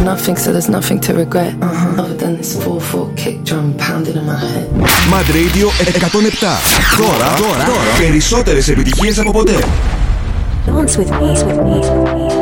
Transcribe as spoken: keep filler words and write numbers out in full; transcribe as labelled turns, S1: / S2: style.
S1: nothing, so there's nothing to regret. Uh-huh. Other than this four four kick drum pounding in my head.
S2: Mad Radio εκατόν επτά. Τώρα, τώρα, τώρα περισσότερες επιτυχίες από ποτέ.
S3: Dance with me, with me, with me.